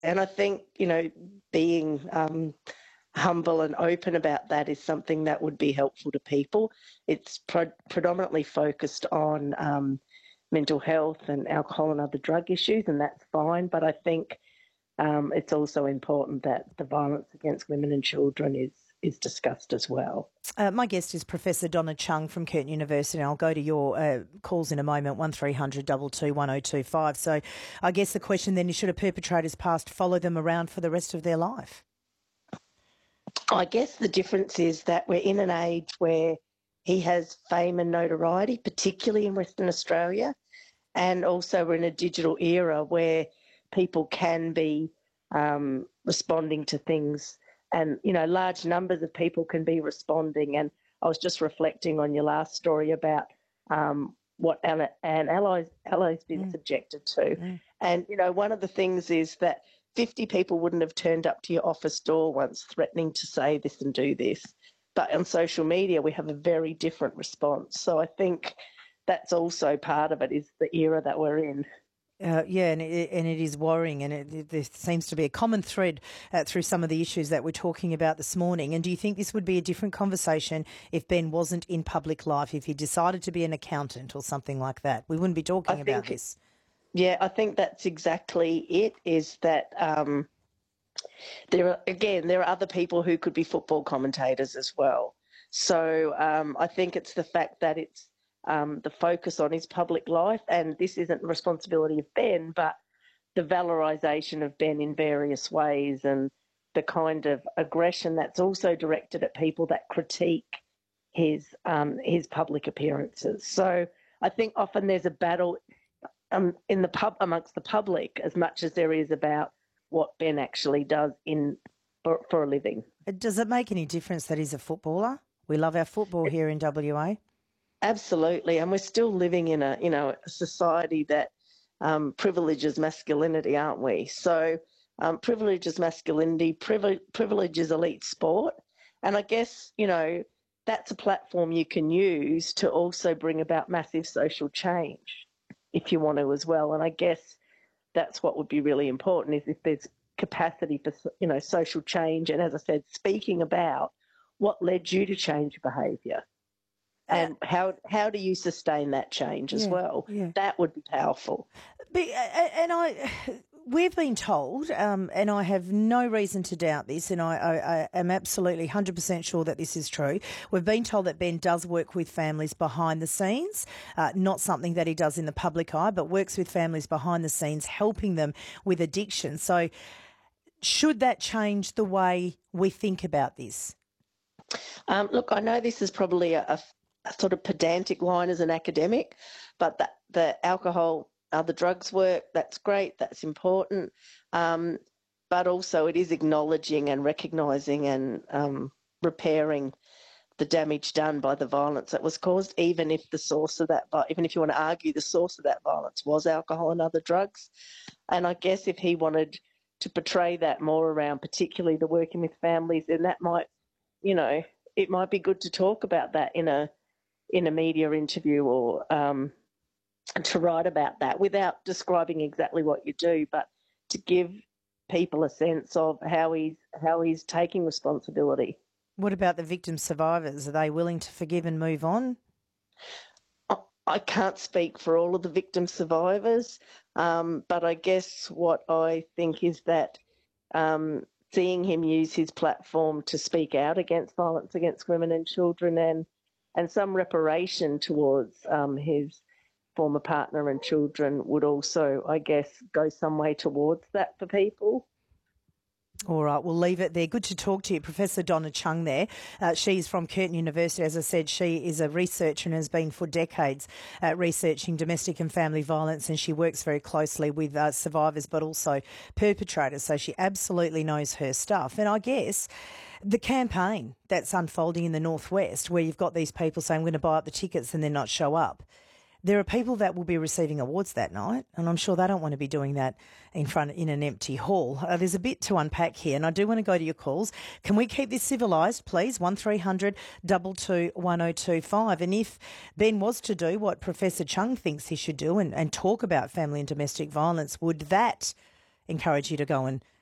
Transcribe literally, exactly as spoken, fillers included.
And I think, you know, being um, humble and open about that is something that would be helpful to people. It's pro- predominantly focused on um, mental health and alcohol and other drug issues, and that's fine. But I think um, it's also important that the violence against women and children is is discussed as well. Uh, my guest is Professor Donna Chung from Curtin University. I'll go to your uh, calls in a moment, one three hundred two two one oh two five. So I guess the question then is, should a perpetrator's past follow them around for the rest of their life? I guess the difference is that we're in an age where he has fame and notoriety, particularly in Western Australia, and also we're in a digital era where people can be um, responding to things, and, you know, large numbers of people can be responding. And I was just reflecting on your last story about um, what Anne, Anne Allow's, Allow's been mm. subjected to. Mm. And, you know, one of the things is that fifty people wouldn't have turned up to your office door once threatening to say this and do this. But on social media, we have a very different response. So I think that's also part of it, is the era that we're in. Uh, yeah, and it, and it is worrying, and it, it, there seems to be a common thread uh, through some of the issues that we're talking about this morning. And do you think this would be a different conversation if Ben wasn't in public life, if he decided to be an accountant or something like that? We wouldn't be talking I about think, this. Yeah, I think that's exactly it, is that um, there are, again, there are other people who could be football commentators as well. So um, I think it's the fact that it's Um, the focus on his public life, and this isn't the responsibility of Ben, but the valorisation of Ben in various ways, and the kind of aggression that's also directed at people that critique his um, his public appearances. So I think often there's a battle um, in the pub amongst the public as much as there is about what Ben actually does in for, for a living. Does it make any difference that he's a footballer? We love our football here in W A. Absolutely, and we're still living in a, you know, a society that um, privileges masculinity, aren't we? So um, privileges masculinity, privilege, privileges elite sport, and I guess, you know, that's a platform you can use to also bring about massive social change if you want to as well. And I guess that's what would be really important, is if there's capacity for, you know, social change, and as I said, speaking about what led you to change your behaviour. And how how do you sustain that change as yeah, well? Yeah. That would be powerful. But, and I, we've been told, um, and I have no reason to doubt this, and I, I, I am absolutely one hundred percent sure that this is true. We've been told that Ben does work with families behind the scenes, uh, not something that he does in the public eye, but works with families behind the scenes, helping them with addiction. So should that change the way we think about this? Um, look, I know this is probably a, a a sort of pedantic line as an academic, but that the alcohol, uh, the drugs work, that's great, that's important. Um, but also it is acknowledging and recognising and um, repairing the damage done by the violence that was caused, even if the source of that, even if you want to argue the source of that violence was alcohol and other drugs. And I guess if he wanted to portray that more around particularly the working with families, then that might, you know, it might be good to talk about that in a in a media interview, or um, to write about that without describing exactly what you do, but to give people a sense of how he's how he's taking responsibility. What about the victim survivors? Are they willing to forgive and move on? I can't speak for all of the victim survivors, um, but I guess what I think is that um, seeing him use his platform to speak out against violence against women and children, and and some reparation towards um, his former partner and children would also, I guess, go some way towards that for people. All right, we'll leave it there. Good to talk to you, Professor Donna Chung there. Uh, she's from Curtin University. As I said, she is a researcher and has been for decades uh, researching domestic and family violence, and she works very closely with uh, survivors but also perpetrators, so she absolutely knows her stuff. And I guess the campaign that's unfolding in the Northwest, where you've got these people saying, I'm going to buy up the tickets and then not show up. There are people that will be receiving awards that night, and I'm sure they don't want to be doing that in front in an empty hall. Uh, there's a bit to unpack here, and I do want to go to your calls. Can we keep this civilised, please? one three hundred two two one oh two five. And if Ben was to do what Professor Chung thinks he should do and, and talk about family and domestic violence, would that encourage you to go and